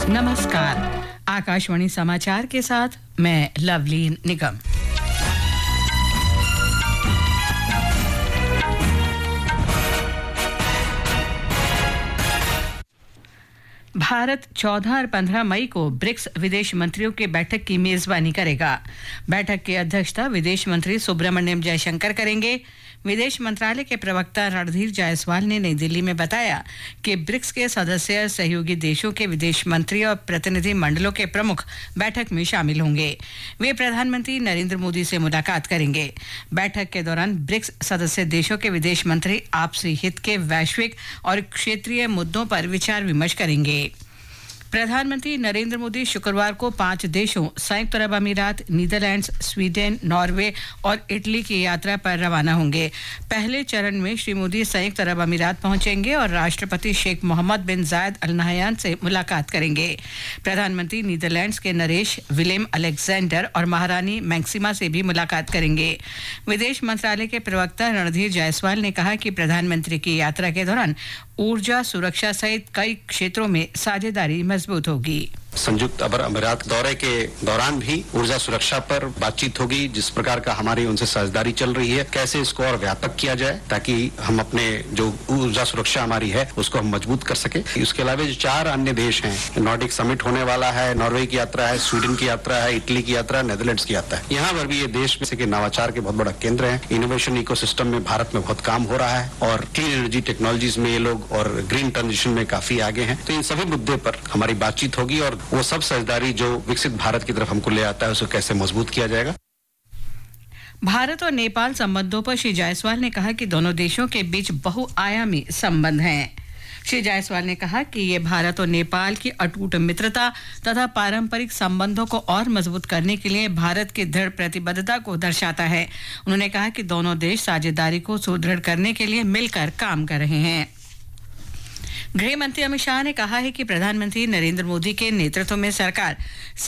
नमस्कार, आकाशवाणी समाचार के साथ मैं लवलीन निगम। भारत 14 और 15 मई को ब्रिक्स विदेश मंत्रियों की बैठक की मेजबानी करेगा। बैठक की अध्यक्षता विदेश मंत्री सुब्रमण्यम जयशंकर करेंगे। विदेश मंत्रालय के प्रवक्ता रणधीर जायसवाल ने नई दिल्ली में बताया कि ब्रिक्स के सदस्य सहयोगी देशों के विदेश मंत्री और प्रतिनिधि मंडलों के प्रमुख बैठक में शामिल होंगे। वे प्रधानमंत्री नरेंद्र मोदी से मुलाकात करेंगे। बैठक के दौरान ब्रिक्स सदस्य देशों के विदेश मंत्री आपसी हित के वैश्विक और क्षेत्रीय मुद्दों पर विचार विमर्श करेंगे। प्रधानमंत्री नरेंद्र मोदी शुक्रवार को 5 देशों संयुक्त अरब अमीरात, नीदरलैंड्स, स्वीडन, नॉर्वे और इटली की यात्रा पर रवाना होंगे। पहले चरण में श्री मोदी संयुक्त अरब अमीरात पहुंचेंगे और राष्ट्रपति शेख मोहम्मद बिन जायद अल नहयान से मुलाकात करेंगे। प्रधानमंत्री नीदरलैंड्स के नरेश विलेम अलेक्जेंडर और महारानी मैक्सिमा से भी मुलाकात करेंगे। विदेश मंत्रालय के प्रवक्ता रणधीर जायसवाल ने कहा कि प्रधानमंत्री की यात्रा के दौरान ऊर्जा सुरक्षा सहित कई क्षेत्रों में साझेदारी मजबूत होगी। संयुक्त अरब अमीरात दौरे के दौरान भी ऊर्जा सुरक्षा पर बातचीत होगी। जिस प्रकार का हमारी उनसे साझेदारी चल रही है, कैसे इसको और व्यापक किया जाए ताकि हम अपने जो ऊर्जा सुरक्षा हमारी है उसको हम मजबूत कर सके। इसके अलावा जो 4 अन्य देश हैं, नॉर्डिक समिट होने वाला है, नॉर्वे की यात्रा है, स्वीडन की यात्रा है, इटली की यात्रा, नेदरलैंड्स की यात्रा है। यहाँ पर भी ये देश में से नवाचार के बहुत बड़ा केंद्र है। इनोवेशन इकोसिस्टम में भारत में बहुत काम हो रहा है और क्लीन एनर्जी टेक्नोलॉजीज में ये लोग और ग्रीन ट्रांजिशन में काफी आगे हैं। तो इन सभी मुद्दे पर हमारी बातचीत होगी और वो सब साझेदारी जो विकसित भारत की तरफ हमको ले आता है उसको कैसे मजबूत किया जाएगा। भारत और नेपाल संबंधों पर श्री जायसवाल ने कहा कि दोनों देशों के बीच बहुआयामी संबंध हैं। श्री जायसवाल ने कहा कि ये भारत और नेपाल की अटूट मित्रता तथा पारंपरिक संबंधों को और मजबूत करने के लिए भारत की दृढ़ प्रतिबद्धता को दर्शाता है। उन्होंने कहा कि दोनों देश साझेदारी को सुदृढ़ करने के लिए मिलकर काम कर रहे हैं। गृह मंत्री अमित शाह ने कहा है कि प्रधानमंत्री नरेंद्र मोदी के नेतृत्व में सरकार